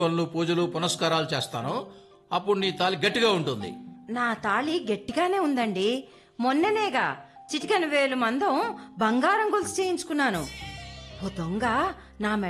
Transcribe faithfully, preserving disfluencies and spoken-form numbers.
పనులు పూజలు పునస్కారాలు చేస్తాను. అప్పుడు నీ తాలి గట్టిగా ఉంటుంది. నా తాళి గట్టిగానే ఉందండి. మొన్ననేగా చిటికెన వేలు మందం బంగారం గొలుసు చేయించుకున్నాను. ఓ దొంగ నా మెడ